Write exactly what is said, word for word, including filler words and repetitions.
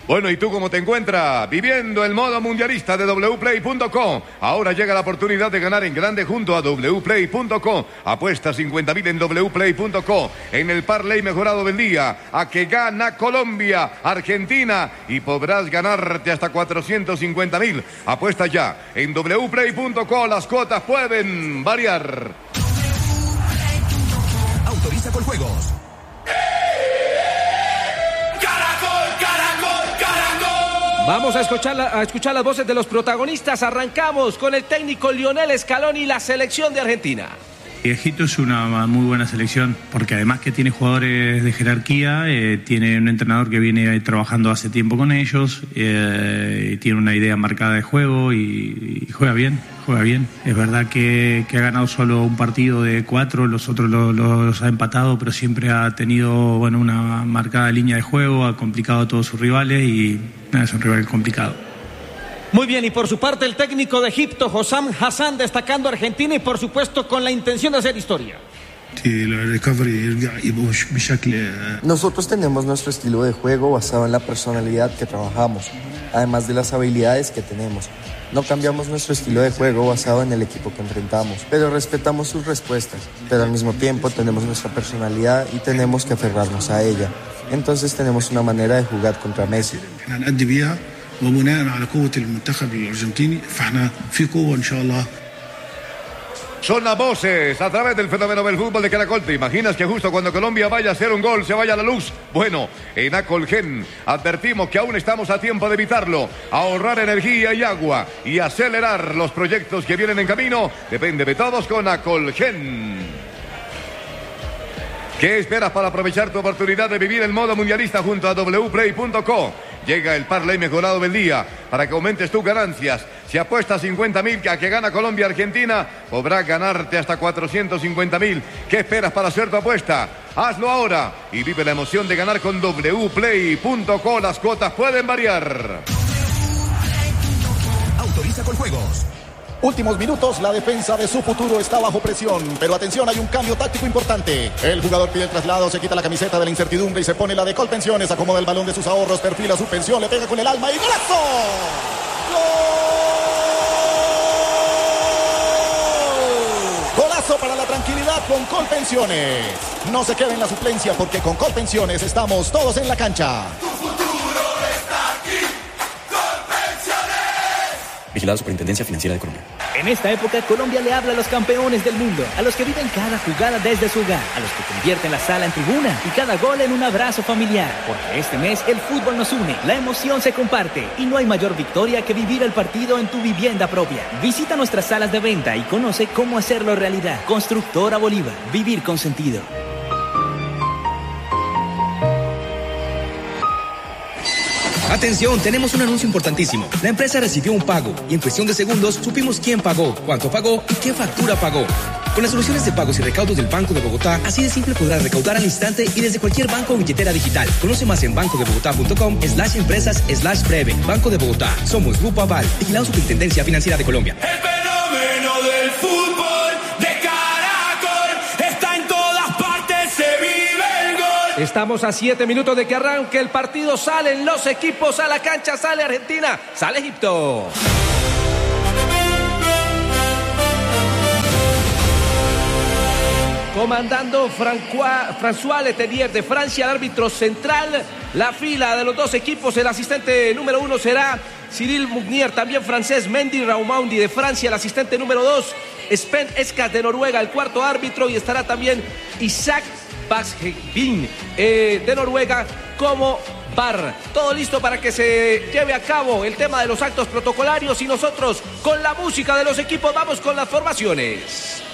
Bueno, ¿y tú cómo te encuentras? Viviendo el modo mundialista de doble u play punto com. Ahora llega la oportunidad de ganar en grande junto a doble u play punto com. Apuesta cincuenta mil en doble u play punto com. En el parlay mejorado del día, a que gana Colombia, Argentina, y podrás ganarte hasta cuatrocientos cincuenta mil. Apuesta ya en doble u play punto com. Las cuotas pueden variar. Autoriza con juegos. Vamos a escuchar, la, a escuchar las voces de los protagonistas. Arrancamos con el técnico Lionel Scaloni y la selección de Argentina. Egipto es una muy buena selección porque además que tiene jugadores de jerarquía, eh, tiene un entrenador que viene trabajando hace tiempo con ellos, eh, tiene una idea marcada de juego y, y juega bien, juega bien. Es verdad que, que ha ganado solo un partido de cuatro, los otros los, los ha empatado, pero siempre ha tenido bueno, una marcada línea de juego, ha complicado a todos sus rivales y nada, es un rival complicado. Muy bien, y por su parte el técnico de Egipto, Hossam Hassan, destacando a Argentina y por supuesto con la intención de hacer historia. Nosotros tenemos nuestro estilo de juego basado en la personalidad que trabajamos, además de las habilidades que tenemos. No cambiamos nuestro estilo de juego basado en el equipo que enfrentamos, pero respetamos sus respuestas, pero al mismo tiempo tenemos nuestra personalidad y tenemos que aferrarnos a ella. Entonces tenemos una manera de jugar contra Messi. وبناء على قوة المنتخب الأرجنتيني فاحنا في قوة إن شاء الله. Son las voces a través del fenómeno del fútbol de Caracol. ¿Te imaginas que justo cuando Colombia vaya a hacer un gol se vaya la luz? Bueno, en Acolgen advertimos que aún estamos a tiempo de evitarlo. Ahorrar energía y agua y acelerar los proyectos que vienen en camino. Depende de todos con Acolgen. ¿Qué esperas para aprovechar tu oportunidad de vivir el modo mundialista junto a doble u play punto com? Llega el parlay mejorado del día para que aumentes tus ganancias. Si apuestas cincuenta mil a que gana Colombia-Argentina, podrás ganarte hasta cuatrocientos cincuenta mil. ¿Qué esperas para hacer tu apuesta? Hazlo ahora y vive la emoción de ganar con doble u play punto com. Las cuotas pueden variar. Autoriza con juegos. Últimos minutos, la defensa de su futuro está bajo presión, pero atención, hay un cambio táctico importante. El jugador pide el traslado, se quita la camiseta de la incertidumbre y se pone la de Colpensiones, acomoda el balón de sus ahorros, perfila su pensión, le pega con el alma y ¡golazo! ¡Gol! Golazo para la tranquilidad con Colpensiones. No se quede en la suplencia porque con Colpensiones estamos todos en la cancha. Vigilada Superintendencia Financiera de Colombia. En esta época, Colombia le habla a los campeones del mundo, a los que viven cada jugada desde su hogar, a los que convierten la sala en tribuna y cada gol en un abrazo familiar. Porque este mes el fútbol nos une, la emoción se comparte y no hay mayor victoria que vivir el partido en tu vivienda propia. Visita nuestras salas de venta y conoce cómo hacerlo realidad. Constructora Bolívar, vivir con sentido. Atención, tenemos un anuncio importantísimo. La empresa recibió un pago y en cuestión de segundos supimos quién pagó, cuánto pagó y qué factura pagó. Con las soluciones de pagos y recaudos del Banco de Bogotá, así de simple podrás recaudar al instante y desde cualquier banco o billetera digital. Conoce más en bancodebogotá.com slash empresas slash breve. Banco de Bogotá. Somos Grupo Aval. Vigilado Superintendencia Financiera de Colombia. El fenómeno del fútbol de Caracol está en todas partes, se vive el gol. Estamos a siete minutos de que arranque el partido. Salen los equipos a la cancha. Sale Argentina, sale Egipto. Comandando François, François Letelier de Francia, el árbitro central. La fila de los dos equipos, el asistente número uno será Cyril Mugnier, también francés. Mendy Raumaundi de Francia, el asistente número dos. Sven Eskas de Noruega, el cuarto árbitro. Y estará también Isaac Bakshegbin eh, de Noruega como V A R. Todo listo para que se lleve a cabo el tema de los actos protocolarios. Y nosotros, con la música de los equipos, vamos con las formaciones.